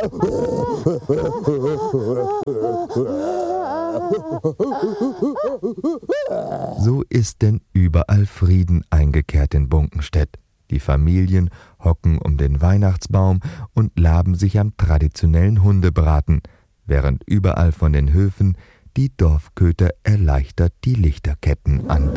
So ist denn überall Frieden eingekehrt in Bunkenstedt. Die Familien hocken um den Weihnachtsbaum und laben sich am traditionellen Hundebraten, während überall von den Höfen die Dorfköter erleichtert die Lichterketten anbringen.